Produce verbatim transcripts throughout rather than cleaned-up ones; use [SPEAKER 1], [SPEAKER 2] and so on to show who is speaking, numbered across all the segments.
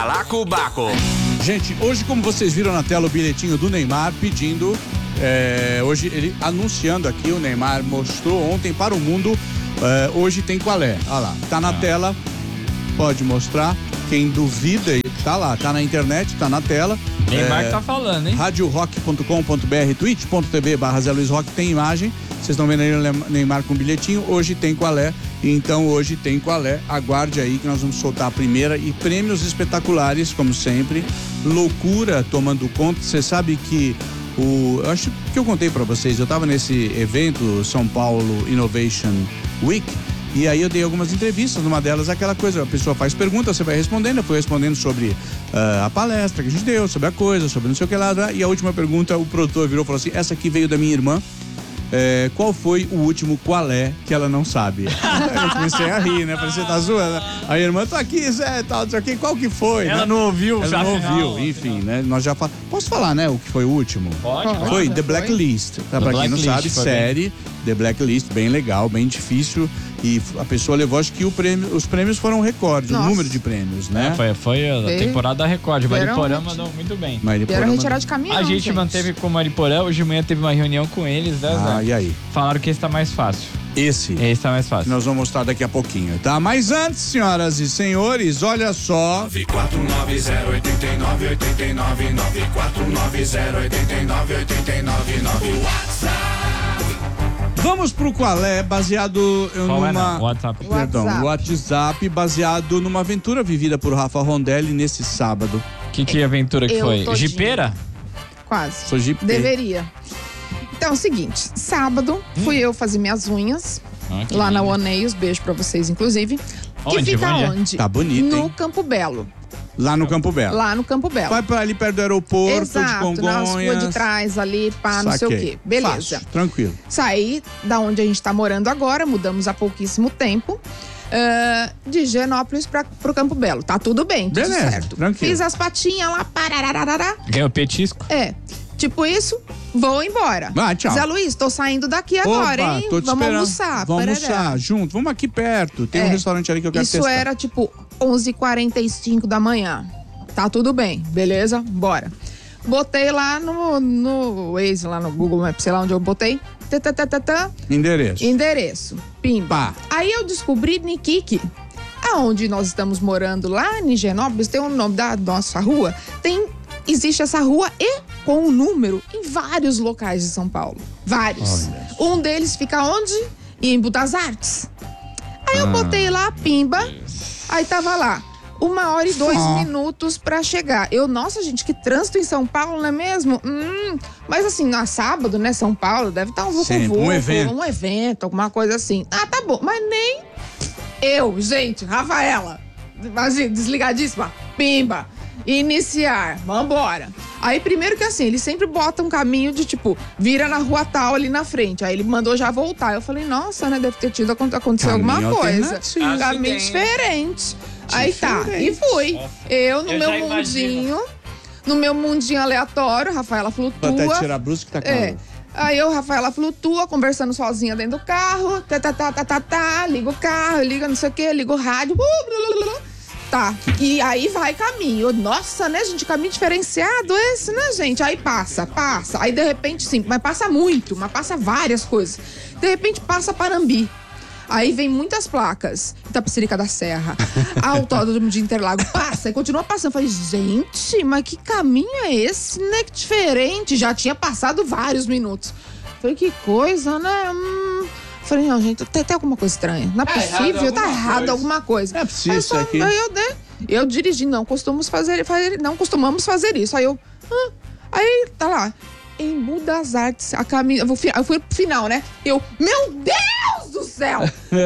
[SPEAKER 1] Balacobaco.
[SPEAKER 2] Gente, hoje, como vocês viram na tela, o bilhetinho do Neymar pedindo, é, hoje ele anunciando aqui, o Neymar mostrou ontem para o mundo, é, hoje tem qual é? Olha lá, tá na ah. tela, pode mostrar, quem duvida, tá lá, tá na internet, tá na tela.
[SPEAKER 3] Neymar é, tá falando, hein?
[SPEAKER 2] rádio rock ponto com ponto br, twitch ponto tv barra Zé Luiz Rock, tem imagem, vocês estão vendo aí o Neymar com bilhetinho, hoje tem qual é, então hoje tem qual é, aguarde aí que nós vamos soltar a primeira e prêmios espetaculares, como sempre, loucura tomando conta, você sabe que o, eu acho que eu contei pra vocês, eu tava nesse evento São Paulo Innovation Week, e aí eu dei algumas entrevistas, numa delas aquela coisa, a pessoa faz pergunta, você vai respondendo, eu fui respondendo sobre uh, a palestra que a gente deu, sobre a coisa, sobre não sei o que lá, e a última pergunta o produtor virou e falou assim, essa aqui veio da minha irmã, é, qual foi o último qual é que ela não sabe? Eu comecei a rir, né? Falei, você tá zoando? A irmã, tô aqui, Zé, tal, não sei o que, qual que foi?
[SPEAKER 3] Ela
[SPEAKER 2] né?
[SPEAKER 3] não ouviu,
[SPEAKER 2] Ela
[SPEAKER 3] já
[SPEAKER 2] não
[SPEAKER 3] final,
[SPEAKER 2] ouviu, enfim, né? Nós já falamos. Posso falar, né? O que foi o último?
[SPEAKER 3] Pode, pode.
[SPEAKER 2] Foi The Blacklist. Tá, pra quem não sabe, série, bem. The Blacklist, bem legal, bem difícil. E a pessoa levou, acho que o prêmio, os prêmios foram um recorde, Nossa. o número de prêmios, né?
[SPEAKER 3] É, foi, foi a temporada recorde. Mariporã mandou muito bem.
[SPEAKER 4] Vieram retirar de caminhão,
[SPEAKER 3] A gente,
[SPEAKER 4] gente
[SPEAKER 3] manteve com o Mariporã, hoje de manhã teve uma reunião com eles, né, Zé?
[SPEAKER 2] Ah, e aí?
[SPEAKER 3] Falaram que esse tá mais fácil.
[SPEAKER 2] Esse?
[SPEAKER 3] Esse tá mais fácil.
[SPEAKER 2] Nós vamos mostrar daqui a pouquinho, tá? Mas antes, senhoras e senhores, olha só.
[SPEAKER 1] nove quatro nove zero oito nove oito nove nove quatro nove zero oito nove oito nove nove WhatsApp.
[SPEAKER 2] Vamos pro qual é, baseado
[SPEAKER 3] Qual
[SPEAKER 2] numa...
[SPEAKER 3] É não? WhatsApp.
[SPEAKER 2] Perdão,
[SPEAKER 4] WhatsApp.
[SPEAKER 2] WhatsApp, baseado numa aventura vivida por Rafa Rondelli nesse sábado.
[SPEAKER 3] Que que aventura que
[SPEAKER 4] Eu
[SPEAKER 3] foi?
[SPEAKER 4] todinho.
[SPEAKER 3] Jipeira?
[SPEAKER 4] Quase.
[SPEAKER 2] Sou jipe.
[SPEAKER 4] Deveria. Então, é o seguinte, sábado
[SPEAKER 3] Hum.
[SPEAKER 4] fui eu fazer minhas unhas
[SPEAKER 3] Ah,
[SPEAKER 4] lá
[SPEAKER 3] lindo.
[SPEAKER 4] na Oneios, beijo pra vocês, inclusive.
[SPEAKER 3] Onde?
[SPEAKER 4] Que fica
[SPEAKER 3] Onde é?
[SPEAKER 4] onde?
[SPEAKER 2] Tá bonito,
[SPEAKER 4] No
[SPEAKER 2] hein?
[SPEAKER 4] Campo Belo.
[SPEAKER 2] Lá no Campo Belo.
[SPEAKER 4] Lá no Campo Belo.
[SPEAKER 2] Vai pra ali perto do aeroporto
[SPEAKER 4] Exato,
[SPEAKER 2] de Congonhas.
[SPEAKER 4] nas ruas de trás ali, pá, não sei o
[SPEAKER 2] Saquei.
[SPEAKER 4] quê. Beleza.
[SPEAKER 2] Fácil, tranquilo.
[SPEAKER 4] Saí da onde a gente tá morando agora, mudamos há pouquíssimo tempo. Uh, de Higienópolis para pro Campo Belo. Tá tudo bem, tudo
[SPEAKER 2] Beleza,
[SPEAKER 4] certo.
[SPEAKER 2] tranquilo.
[SPEAKER 4] Fiz as patinhas lá, pararararará.
[SPEAKER 3] Ganhou petisco?
[SPEAKER 4] É, tipo isso, vou embora.
[SPEAKER 2] Vai, tchau.
[SPEAKER 4] Zé Luiz, tô saindo daqui agora,
[SPEAKER 2] Opa,
[SPEAKER 4] hein?
[SPEAKER 2] tô te
[SPEAKER 4] Vamos
[SPEAKER 2] esperando.
[SPEAKER 4] almoçar.
[SPEAKER 2] Vamos
[SPEAKER 4] parará.
[SPEAKER 2] almoçar junto. Vamos aqui perto. Tem um
[SPEAKER 4] É,
[SPEAKER 2] restaurante ali que eu quero
[SPEAKER 4] Isso
[SPEAKER 2] testar.
[SPEAKER 4] era tipo onze e quarenta e cinco da manhã. Tá tudo bem, beleza? Bora. Botei lá no, no Waze, lá no Google Maps, sei lá onde eu botei. Tã, tã, tã, tã, tã.
[SPEAKER 2] Endereço.
[SPEAKER 4] Endereço. Pimba.
[SPEAKER 2] Pá.
[SPEAKER 4] Aí eu descobri Niquique. Aonde nós estamos morando, lá em Higienópolis, tem o nome da nossa rua. Tem, existe essa rua e com um número em vários locais de São Paulo. Vários.
[SPEAKER 2] Olha.
[SPEAKER 4] Um deles fica onde? Em Budas Artes. Aí eu botei lá, pimba. Aí tava lá. Uma hora e dois
[SPEAKER 2] Ah.
[SPEAKER 4] minutos pra chegar. Eu, nossa, gente, que trânsito em São Paulo, não é mesmo? Hum, mas assim, na sábado, né, São Paulo, deve estar um
[SPEAKER 2] Sempre,
[SPEAKER 4] vucu-vucu,
[SPEAKER 2] um evento.
[SPEAKER 4] um evento, alguma coisa assim. Ah, tá bom, mas nem eu, gente, Rafaela, imagina, desligadíssima, pimba, iniciar, vambora. Aí, primeiro que assim, ele sempre bota um caminho de tipo, vira na rua tal ali na frente. Aí ele mandou já voltar. Eu falei, nossa, né, deve ter tido, aconteceu
[SPEAKER 2] Caminho
[SPEAKER 4] alguma coisa.
[SPEAKER 2] alternativo.
[SPEAKER 4] Um caminho
[SPEAKER 3] Acidente.
[SPEAKER 4] diferente. Aí tá, e fui. Eu no
[SPEAKER 3] Eu
[SPEAKER 4] meu
[SPEAKER 3] já imagino.
[SPEAKER 4] mundinho, no meu mundinho aleatório, Rafaela
[SPEAKER 2] Vou
[SPEAKER 4] flutua.
[SPEAKER 2] até tirar a blusa que tá calor.
[SPEAKER 4] É. Aí eu, Rafaela flutua, conversando sozinha dentro do carro. Tá, tá, tá, tá, tá, tá. Liga o carro, liga não sei o quê, liga o rádio. Uh, blá, blá, blá. Tá. E aí vai caminho. Nossa, né, gente? Caminho diferenciado esse, né, gente? Aí passa, passa. Aí de repente, sim, mas passa muito, mas passa várias coisas. De repente passa Parambi. Aí vem muitas placas. Itapecerica da Serra, Autódromo de Interlagos. Passa e continua passando. Falei, gente, mas que caminho é esse, né? Que diferente. Já tinha passado vários minutos. Falei, que coisa, né? Hum. Falei, não, gente, tem, tem alguma coisa estranha. Não é
[SPEAKER 3] Tá
[SPEAKER 4] possível,
[SPEAKER 3] errado
[SPEAKER 4] tá
[SPEAKER 3] alguma
[SPEAKER 4] errado
[SPEAKER 3] coisa.
[SPEAKER 4] alguma coisa.
[SPEAKER 2] Não é possível
[SPEAKER 4] Aí
[SPEAKER 2] isso
[SPEAKER 4] só-
[SPEAKER 2] aqui.
[SPEAKER 4] Aí eu, né, eu dirigi, não costumamos fazer, fazer, não costumamos fazer isso. Aí eu, ah, aí tá lá, em Budas Artes, a caminho, eu, vou, fi- eu fui pro final, né? Eu, meu Deus do céu!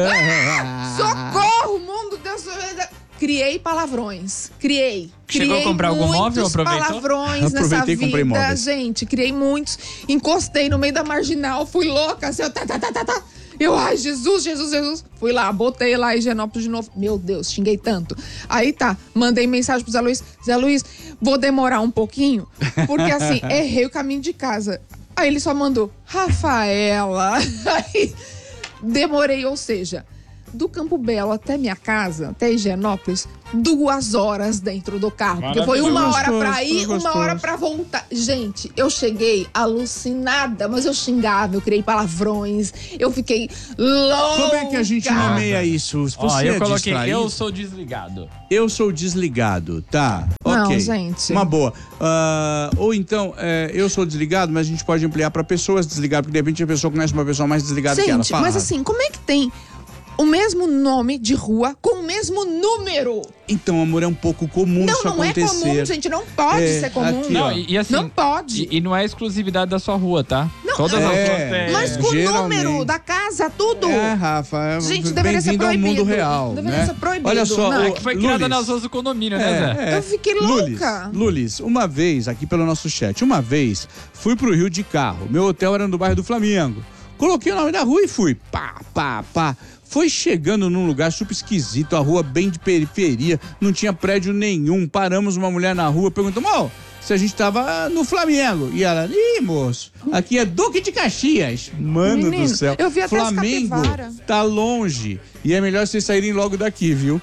[SPEAKER 4] Ah, socorro, mundo Deus! Criei palavrões, criei.
[SPEAKER 3] Chegou
[SPEAKER 4] criei
[SPEAKER 3] a comprar algum móvel,
[SPEAKER 4] muitos
[SPEAKER 3] aproveitou?
[SPEAKER 4] palavrões nessa
[SPEAKER 2] Aproveitei e comprei
[SPEAKER 4] vida,
[SPEAKER 2] móveis.
[SPEAKER 4] gente. Criei muitos. Encostei no meio da marginal, fui louca, assim, eu, tá, tá, tá, tá, tá. Eu, ai, Jesus, Jesus, Jesus. Fui lá, botei lá Higienópolis de novo. Meu Deus, xinguei tanto. Aí tá, mandei mensagem pro Zé Luiz. Zé Luiz, vou demorar um pouquinho, porque assim, errei o caminho de casa. Aí ele só mandou, Rafaela. Aí demorei, ou seja, do Campo Belo até minha casa, até Higienópolis, duas horas dentro do carro. Porque foi uma hora pra ir, uma hora pra voltar. Gente, eu cheguei alucinada, mas eu xingava, eu criei palavrões, eu fiquei louca.
[SPEAKER 2] Como é que a gente nomeia isso? Você
[SPEAKER 3] Ó,
[SPEAKER 2] é
[SPEAKER 3] eu coloquei,
[SPEAKER 2] distraído?
[SPEAKER 3] eu sou desligado.
[SPEAKER 2] Eu sou desligado, tá?
[SPEAKER 4] Não,
[SPEAKER 2] Ok.
[SPEAKER 4] gente.
[SPEAKER 2] Uma boa. Ah, ou então, é, eu sou desligado, mas a gente pode ampliar pra pessoas desligadas, porque de repente a pessoa conhece uma pessoa mais desligada que ela.
[SPEAKER 4] Gente,
[SPEAKER 2] Fala,
[SPEAKER 4] mas
[SPEAKER 2] Rafa.
[SPEAKER 4] assim, como é que tem o mesmo nome de rua com o mesmo número?
[SPEAKER 2] Então, amor, é um pouco comum
[SPEAKER 4] Não,
[SPEAKER 2] isso
[SPEAKER 4] não é
[SPEAKER 2] acontecer.
[SPEAKER 4] comum, gente. Não pode
[SPEAKER 2] É,
[SPEAKER 4] ser comum.
[SPEAKER 2] aqui,
[SPEAKER 3] Não,
[SPEAKER 2] ó.
[SPEAKER 3] e, e assim,
[SPEAKER 4] Não pode.
[SPEAKER 3] E, e não é exclusividade da sua rua, tá? Todas
[SPEAKER 2] é,
[SPEAKER 3] as ruas têm.
[SPEAKER 4] Mas com o
[SPEAKER 2] geralmente.
[SPEAKER 4] número da casa, tudo.
[SPEAKER 2] É, Rafa, é
[SPEAKER 4] Gente, deveria ser
[SPEAKER 2] bem-vindo ao
[SPEAKER 4] proibido.
[SPEAKER 2] mundo real,
[SPEAKER 4] Deveria
[SPEAKER 2] né?
[SPEAKER 4] ser proibido.
[SPEAKER 2] Olha só,
[SPEAKER 4] Não,
[SPEAKER 2] o-
[SPEAKER 3] É que foi criada
[SPEAKER 2] Lulis.
[SPEAKER 3] nas ruas do condomínio, né, Zé?
[SPEAKER 2] É, é.
[SPEAKER 4] Eu fiquei
[SPEAKER 2] Lulis,
[SPEAKER 4] louca.
[SPEAKER 2] Lulis, uma vez, aqui pelo nosso chat, uma vez, fui pro Rio de carro. Meu hotel era no bairro do Flamengo. Coloquei o nome da rua e fui. Pá, pá, pá. Foi chegando num lugar super esquisito, a rua bem de periferia, não tinha prédio nenhum. Paramos uma mulher na rua, perguntamos, ó, se a gente tava no Flamengo. E ela, ih, moço, aqui é Duque de Caxias. Mano
[SPEAKER 4] Menino,
[SPEAKER 2] do céu.
[SPEAKER 4] eu vi até as
[SPEAKER 2] Flamengo
[SPEAKER 4] capivara.
[SPEAKER 2] tá longe. E é melhor vocês saírem logo daqui, viu?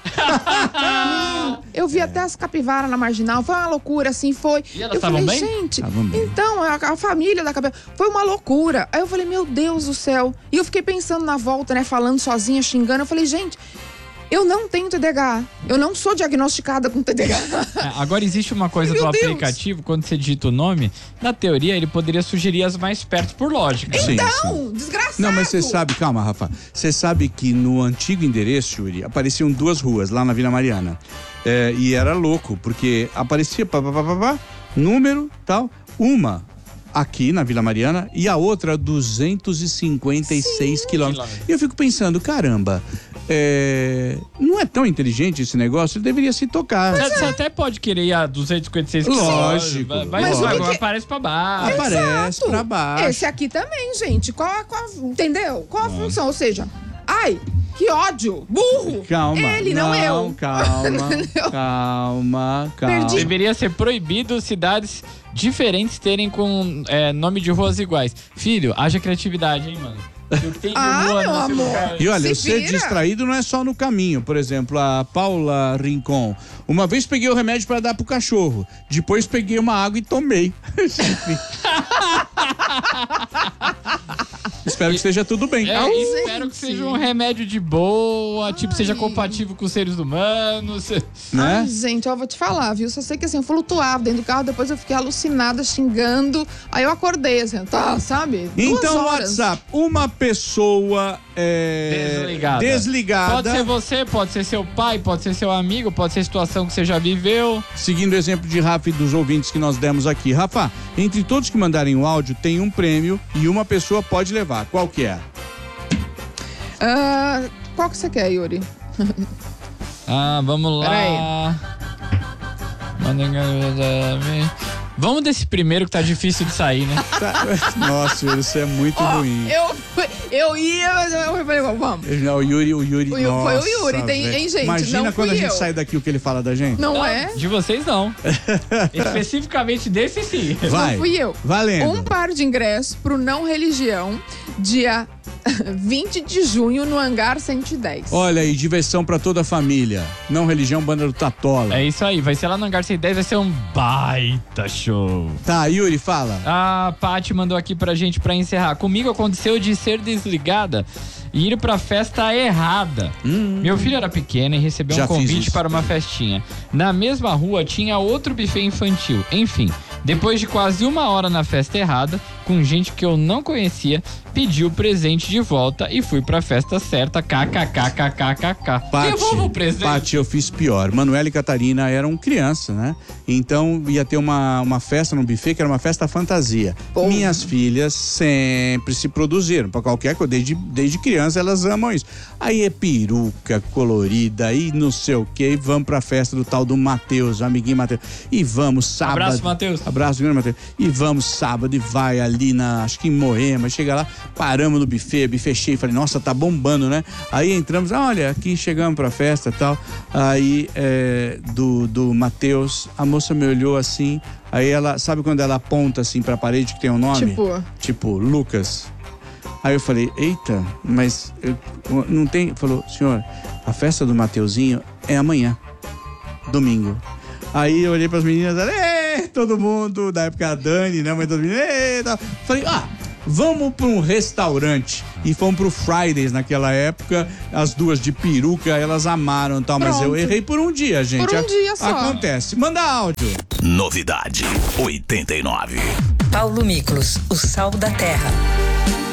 [SPEAKER 4] Eu vi até as capivaras na Marginal, foi uma loucura, assim, foi.
[SPEAKER 3] E elas
[SPEAKER 4] eu
[SPEAKER 3] estavam
[SPEAKER 4] falei,
[SPEAKER 3] bem?
[SPEAKER 4] gente,
[SPEAKER 2] Estavam bem.
[SPEAKER 4] então, a, a família da capivara, foi uma loucura. Aí eu falei, meu Deus do céu. E eu fiquei pensando na volta, né, falando sozinha, xingando. Eu falei, gente, eu não tenho T D A H. Eu não sou diagnosticada com T D A H.
[SPEAKER 3] É, agora existe uma coisa
[SPEAKER 4] Meu
[SPEAKER 3] do
[SPEAKER 4] Deus.
[SPEAKER 3] aplicativo, quando você digita o nome, na teoria ele poderia sugerir as mais perto por lógica.
[SPEAKER 2] Sim, sim.
[SPEAKER 4] Então, desgraçado.
[SPEAKER 2] Não, mas você sabe, calma, Rafa. Você sabe que no antigo endereço, Yuri, apareciam duas ruas lá na Vila Mariana. É, e era louco, porque aparecia pá, pá, pá, pá, pá, número, tal, uma aqui na Vila Mariana e a outra duzentos e cinquenta e seis quilômetros. E eu fico pensando, caramba, é, não é tão inteligente esse negócio, ele deveria se tocar.
[SPEAKER 3] Você, você até pode querer ir a duzentos e cinquenta e seis
[SPEAKER 2] Lógico,
[SPEAKER 3] quilômetros, vai,
[SPEAKER 2] Mas
[SPEAKER 3] vai,
[SPEAKER 2] o
[SPEAKER 4] que que-
[SPEAKER 3] aparece pra baixo.
[SPEAKER 2] Aparece
[SPEAKER 4] Exato.
[SPEAKER 2] pra baixo.
[SPEAKER 4] Esse aqui também, gente. Qual, a- qual a- entendeu? Qual a função? Ou seja, ai, que ódio, burro.
[SPEAKER 2] Calma.
[SPEAKER 4] Ele, não, eu.
[SPEAKER 2] Calma,
[SPEAKER 4] Entendeu?
[SPEAKER 2] calma, calma.
[SPEAKER 4] Perdi.
[SPEAKER 3] Deveria ser proibido cidades diferentes terem com é, nome de ruas iguais. Filho, haja criatividade, hein, mano? Eu tenho
[SPEAKER 4] Ah,
[SPEAKER 3] rua
[SPEAKER 4] meu
[SPEAKER 3] nesse
[SPEAKER 4] amor.
[SPEAKER 3] lugar.
[SPEAKER 2] E olha,
[SPEAKER 4] Se
[SPEAKER 2] ser
[SPEAKER 4] vira.
[SPEAKER 2] distraído não é só no caminho. Por exemplo, a Paula Rincon. Uma vez peguei o remédio para dar pro cachorro. Depois peguei uma água e tomei. Espero que esteja tudo bem.
[SPEAKER 3] É,
[SPEAKER 2] Au.
[SPEAKER 3] espero que seja um remédio de boa, tipo, seja compatível com os seres humanos.
[SPEAKER 2] Né?
[SPEAKER 4] Ai, gente, eu vou te falar, viu? Só sei que assim, eu flutuava dentro do carro, depois eu fiquei alucinada, xingando. Aí eu acordei, assim, tá, sabe? Duas
[SPEAKER 2] Então,
[SPEAKER 4] horas.
[SPEAKER 2] WhatsApp, uma pessoa é,
[SPEAKER 3] Desligada.
[SPEAKER 2] desligada,
[SPEAKER 3] Pode ser você, pode ser seu pai, pode ser seu amigo, pode ser situação que você já viveu.
[SPEAKER 2] seguindo o exemplo de Rafa e dos ouvintes que nós demos aqui. Rafa, entre todos que mandarem o áudio, tem um prêmio e uma pessoa pode levar. Qual que é?
[SPEAKER 4] Ah, qual que você quer, Yuri?
[SPEAKER 3] Ah, vamos lá.
[SPEAKER 4] Peraí.
[SPEAKER 3] Vamos desse primeiro que tá difícil de sair, né?
[SPEAKER 2] Tá- Nossa, Yuri, isso é muito
[SPEAKER 4] Ó,
[SPEAKER 2] ruim.
[SPEAKER 4] eu, eu ia, mas eu falei, vamos.
[SPEAKER 2] Não, o Yuri, o Yuri,
[SPEAKER 4] O Yu- foi o
[SPEAKER 2] nossa,
[SPEAKER 4] Yuri, tem-
[SPEAKER 2] velho.
[SPEAKER 4] hein, gente?
[SPEAKER 2] Imagina
[SPEAKER 4] Não
[SPEAKER 2] quando a
[SPEAKER 4] fui
[SPEAKER 2] gente
[SPEAKER 4] eu.
[SPEAKER 2] sai daqui o que ele fala da gente.
[SPEAKER 4] Não é?
[SPEAKER 3] De vocês não. Especificamente desse sim.
[SPEAKER 2] Vai.
[SPEAKER 4] Não fui eu.
[SPEAKER 2] Valendo.
[SPEAKER 4] Um par de ingressos pro Não Religião, dia vinte de junho, no Hangar cento e dez.
[SPEAKER 2] Olha aí, diversão pra toda a família. Não religião, banda do Tatola.
[SPEAKER 3] É isso aí, vai ser lá no Hangar cento e dez, vai ser um baita show.
[SPEAKER 2] Tá, Yuri, fala.
[SPEAKER 3] A Paty mandou aqui pra gente pra encerrar. Comigo aconteceu de ser desligada e ir pra festa errada.
[SPEAKER 2] Hum.
[SPEAKER 3] Meu filho era pequeno e recebeu
[SPEAKER 2] Já
[SPEAKER 3] um
[SPEAKER 2] fiz
[SPEAKER 3] convite
[SPEAKER 2] isso.
[SPEAKER 3] para uma festinha. Na mesma rua tinha outro buffet infantil. Enfim, depois de quase uma hora na festa errada, com gente que eu não conhecia, pedi o presente de volta e fui pra festa certa. KKKKKKK. Devolva o presente.
[SPEAKER 2] Paty, eu fiz pior. Manuela e Catarina eram crianças, né? Então ia ter uma, uma festa no buffet que era uma festa fantasia.
[SPEAKER 4] Bom.
[SPEAKER 2] Minhas filhas sempre se produziram pra qualquer coisa. Desde, desde criança elas amam isso. Aí é peruca colorida e não sei o que. E vamos pra festa do tal do Matheus, o amiguinho Matheus. E vamos sábado.
[SPEAKER 3] Abraço, Matheus.
[SPEAKER 2] Abraço, grande Matheus. E vamos sábado e vai ali na, acho que em Moema. Chega lá, paramos no buffet, buffet cheio. Falei, nossa, tá bombando, né? Aí entramos, ah, olha, aqui chegamos pra festa e tal. Aí, é, do, do Matheus, a moça me olhou assim. Aí ela, sabe quando ela aponta assim pra parede que tem um nome?
[SPEAKER 4] Tipo,
[SPEAKER 2] Tipo, Lucas. Aí eu falei, eita, mas eu, não tem... Falou, senhor, a festa do Mateuzinho é amanhã, domingo. Aí eu olhei pras meninas, ê, todo mundo, da época a Dani, né, mãe das meninas, ê, tá. Falei, ah, vamos pra um restaurante. E fomos pro Fridays naquela época, as duas de peruca, elas amaram e tal, mas eu errei por um dia, gente.
[SPEAKER 4] Por um dia só.
[SPEAKER 2] Acontece. Manda áudio.
[SPEAKER 5] Novidade oitenta e nove.
[SPEAKER 6] Paulo Miklos, o sal da terra.